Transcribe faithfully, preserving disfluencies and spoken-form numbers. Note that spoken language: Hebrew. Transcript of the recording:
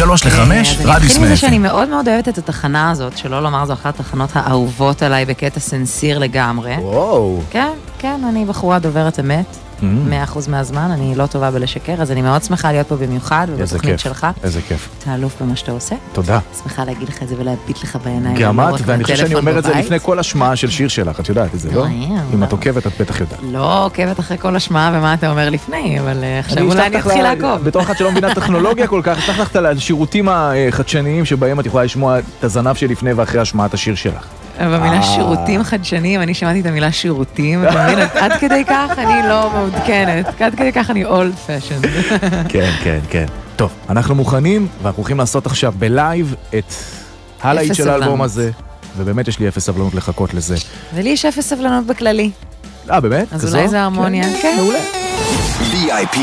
שלוש לחמש, רדיוס אני אתחיל מזה מאפן. שאני מאוד מאוד אוהבת את התחנה הזאת, שלא לומר זו אחת התחנות האהובות עליי בקטע סנסיר לגמרי. וואו. כן, כן, אני בחורה דוברת אמת, מאה אחוז מהזמן, אני לא טובה בלשקר, אז אני מאוד שמחה להיות פה במיוחד, ובתוכנית שלך. איזה כיף. אתה אלוף במה שאתה עושה. תודה. שמחה להגיד לך את זה ולהביט לך בעיניים. גם את, ואני חושב שאני אומר את זה לפני כל השמעה של שיר שלך, את יודעת את זה, לא? אם את עוקבת, את בטח יודעת. לא עוקבת אחרי כל השמעה ומה אתה אומר לפני, אבל עכשיו אולי אני אתחיל לעקוב. בתור אחת שלא מבינה טכנולוגיה כל כך, אשלח לך את השירותים החדשניים שבהם את יכולה לשמוע את הזנב שלפני ואחרי השמעת השיר שלך. במילה שירותים חדשניים, אני שמעתי את המילה שירותים, אתה מבין? עד כדי כך אני לא מעודכנת, עד כדי כך אני אולד פשן. כן, כן, כן. טוב, אנחנו מוכנים, ואנחנו הולכים לעשות עכשיו בלייב את הלהיט של האלבום הזה, ובאמת יש לי אפס סבלנות לחכות לזה. ולי יש אפס סבלנות בכללי. אה, באמת? אז אולי זה הרמוניה. כן. מעולה. וי איי פי